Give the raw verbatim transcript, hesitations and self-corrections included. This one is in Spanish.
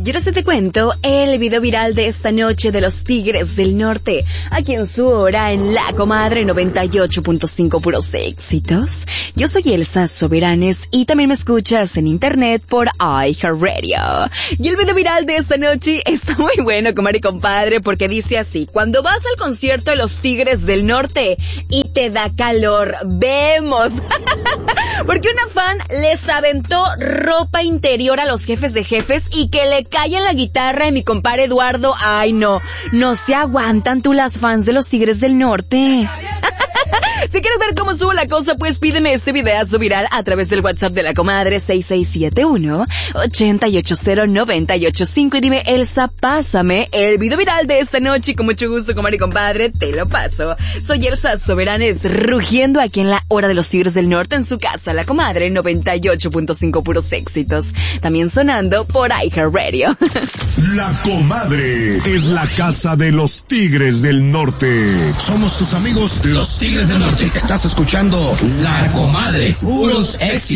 Y ahora sí te cuento el video viral de esta noche de los Tigres del Norte, aquí en su hora en La Comadre noventa y ocho punto cinco puros éxitos. Yo soy Elsa Soberanes y también me escuchas en internet por iHeartRadio. Y el video viral de esta noche está muy bueno, comadre y compadre, porque dice así: cuando vas al concierto de los Tigres del Norte y te da calor, vemos. Porque una fan les aventó ropa interior a los jefes de jefes y que le cae en la guitarra de mi compadre Eduardo. Ay, no, no se aguantan tú las fans de los Tigres del Norte. Si quieres ver cómo estuvo la cosa, pues pídeme este videazo viral a través del WhatsApp de la comadre seis seis siete uno, ocho ocho cero, nueve ocho cinco y dime: Elsa, pásame el video viral de esta noche y con mucho gusto, comadre y compadre, te lo paso. Soy Elsa Soberanes, rugiendo aquí en la hora de los Tigres del Norte en su casa, la comadre noventa y ocho punto cinco puros éxitos. También sonando por iHeartRadio. La Comadre es la casa de los Tigres del Norte. Somos tus amigos, los Tigres del Norte. Estás escuchando La Comadre, puros éxitos.